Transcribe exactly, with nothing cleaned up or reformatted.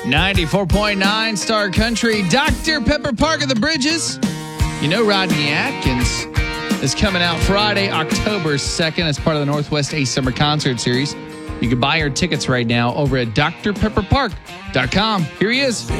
ninety-four point nine Star Country, Doctor Pepper Park at the Bridges. You know Rodney Atkins is coming out Friday, October second as part of the Northwest Ace Summer Concert Series. You can buy your tickets right now over at D R pepper park dot com. Here he is.